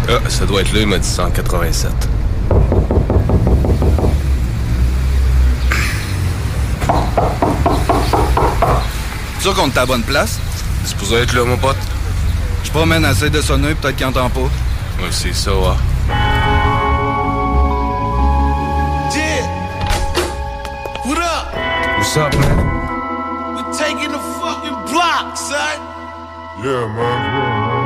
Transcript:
Ah, ça doit être là, il m'a dit 187. Tu sûr qu'on est à la bonne place? C'est supposé être là, mon pote? Je promène, essaye de sonner, peut-être qu'il entend pas. Ouais, c'est ça, ouais. Yeah! What up? What's up, man? We're taking the fucking block, son! Yeah, man.